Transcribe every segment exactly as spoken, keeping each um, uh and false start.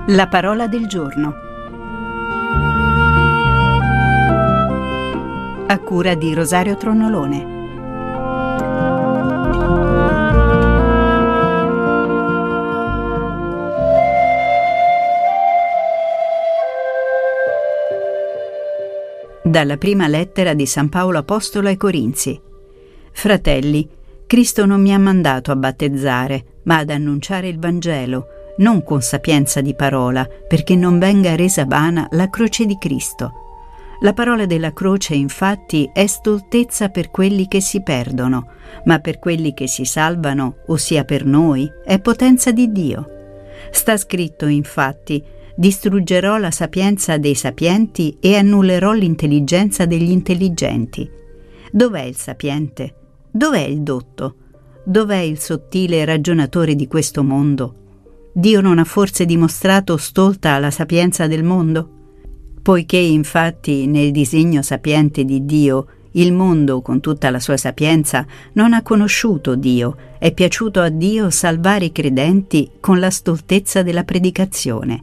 La parola del giorno. A cura di Rosario Tronnolone. Dalla prima lettera di San Paolo Apostolo ai Corinzi. Fratelli, Cristo non mi ha mandato a battezzare, ma ad annunciare il Vangelo, non con sapienza di parola, perché non venga resa vana la croce di Cristo. La parola della croce, infatti, è stoltezza per quelli che si perdono, ma per quelli che si salvano, ossia per noi, è potenza di Dio. Sta scritto, infatti, distruggerò la sapienza dei sapienti e annullerò l'intelligenza degli intelligenti. Dov'è il sapiente? Dov'è il dotto? Dov'è il sottile ragionatore di questo mondo? Dio non ha forse dimostrato stolta la sapienza del mondo? Poiché infatti nel disegno sapiente di Dio il mondo con tutta la sua sapienza non ha conosciuto Dio, è piaciuto a Dio salvare i credenti con la stoltezza della predicazione.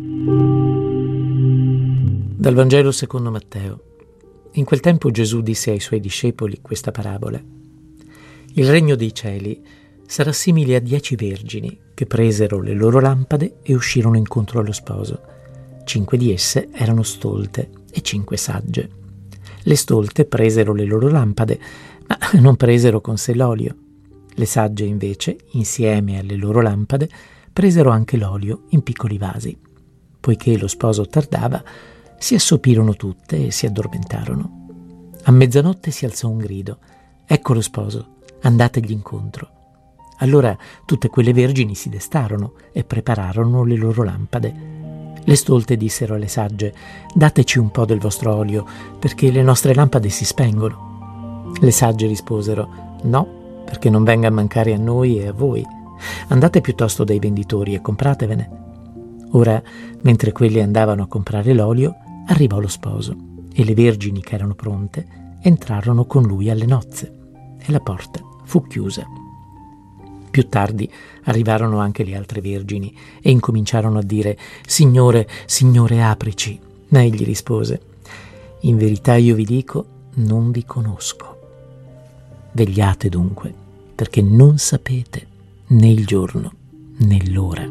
Dal Vangelo secondo Matteo. In quel tempo Gesù disse ai suoi discepoli questa parabola. Il regno dei cieli sarà simile a dieci vergini che presero le loro lampade e uscirono incontro allo sposo. Cinque di esse erano stolte e cinque sagge. Le stolte presero le loro lampade, ma non presero con sé l'olio. Le sagge invece, insieme alle loro lampade, presero anche l'olio in piccoli vasi. Poiché lo sposo tardava, si assopirono tutte e si addormentarono. A mezzanotte si alzò un grido. Ecco lo sposo, andategli incontro. Allora tutte quelle vergini si destarono e prepararono le loro lampade. Le stolte dissero alle sagge: dateci un po' del vostro olio, perché le nostre lampade si spengono. Le sagge risposero: no, perché non venga a mancare a noi e a voi. Andate piuttosto dai venditori e compratevene. Ora, mentre quelli andavano a comprare l'olio, arrivò lo sposo, e le vergini che erano pronte entrarono con lui alle nozze, e la porta fu chiusa. Più tardi arrivarono anche le altre vergini e incominciarono a dire: Signore, Signore, aprici. Ma egli rispose: in verità io vi dico, non vi conosco. Vegliate dunque, perché non sapete né il giorno né l'ora.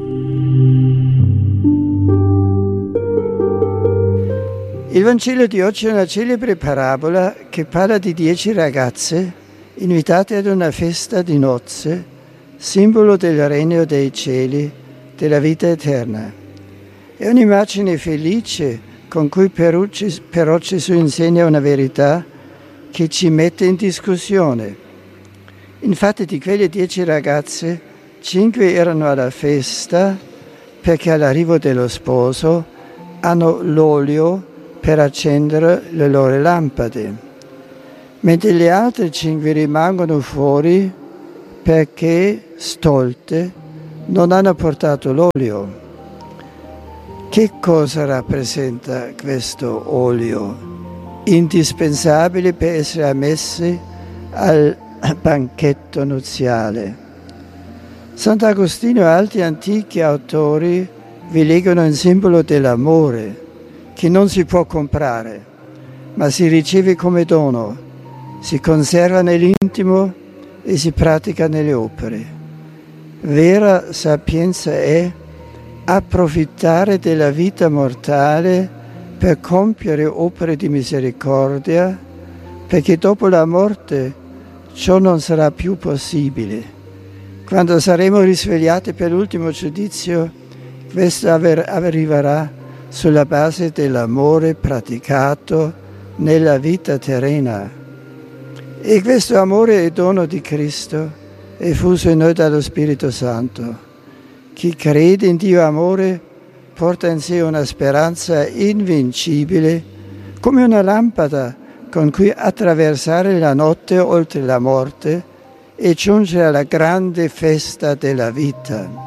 Il Vangelo di oggi è una celebre parabola che parla di dieci ragazze invitate ad una festa di nozze, simbolo del regno dei cieli, della vita eterna. È un'immagine felice con cui però Gesù insegna una verità che ci mette in discussione. Infatti di quelle dieci ragazze, cinque erano alla festa perché all'arrivo dello sposo hanno l'olio per accendere le loro lampade, mentre le altre cinque rimangono fuori perché stolte non hanno portato l'olio. Che cosa rappresenta questo olio? Indispensabile per essere ammessi al banchetto nuziale. Sant'Agostino e altri antichi autori vi legano il simbolo dell'amore, che non si può comprare, ma si riceve come dono, si conserva nell'intimo e si pratica nelle opere. Vera sapienza è approfittare della vita mortale per compiere opere di misericordia, perché dopo la morte ciò non sarà più possibile. Quando saremo risvegliati per l'ultimo giudizio, questo arriverà sulla base dell'amore praticato nella vita terrena. E questo amore è dono di Cristo, è fuso in noi dallo Spirito Santo. Chi crede in Dio amore porta in sé una speranza invincibile, come una lampada con cui attraversare la notte oltre la morte e giungere alla grande festa della vita.